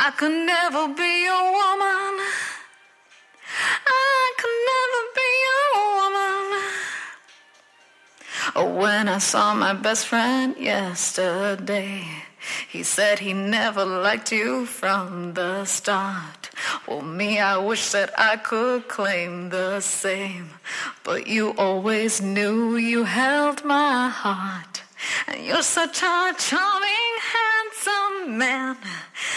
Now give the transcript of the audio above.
I could never be your woman. I could never be your woman. When I saw my best friend yesterday, he said he never liked you from the start. Well, me, I wish that I could claim the same, but you always knew you held my heart. And you're such a charming, handsome man